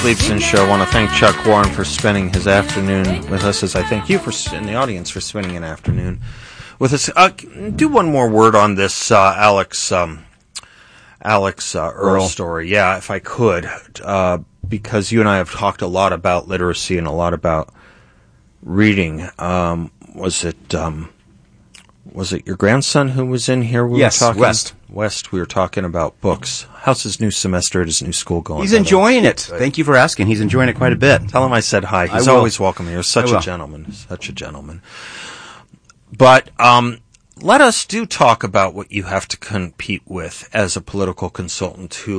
Leibson Show. I want to thank Chuck Warren for spending his afternoon with us, as I thank you in the audience for spending an afternoon with us. Do one more word on this Alex Earl story. Yeah, if I could, because you and I have talked a lot about literacy and a lot about reading. Was it your grandson who was in here? Yes, West. We were talking about books. How's his new semester at his new school going? He's enjoying it. Thank you for asking. He's enjoying it quite a bit. Tell him I said hi. He's always welcome here. Such a gentleman. But let us talk about what you have to compete with as a political consultant who